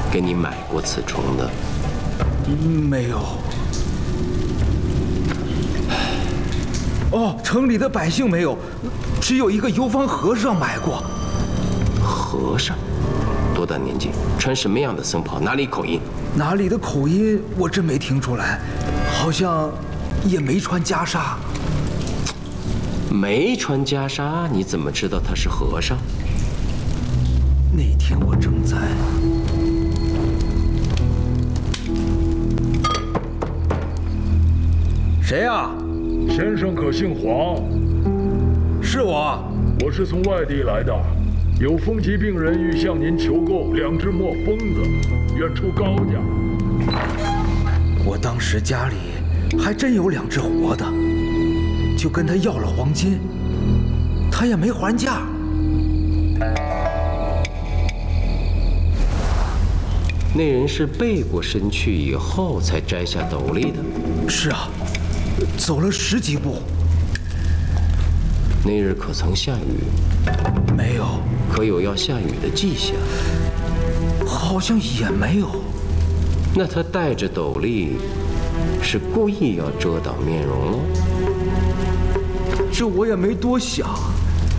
给你买过此虫的？ 没有。哦，城里的百姓没有，只有一个游方和尚买过。 和尚，多大年纪？穿什么样的僧袍？哪里口音？ 哪里的口音我真没听出来，好像也没穿袈裟。 没穿袈裟，你怎么知道他是和尚？ 那天我正在……谁呀？ 先生可姓黄？ 是我。 我是从外地来的，有风疾病人欲向您求购2只墨疯子，愿出高价。 我当时家里还真有2只活的，就跟他要了黄金，他也没还价。 那人是背过身去以后才摘下斗笠的。 是啊，走了10几步。 那日可曾下雨？ 没有。 可有要下雨的迹象？ 好像也没有。 那他戴着斗笠，是故意要遮挡面容喽？ 这我也没多想。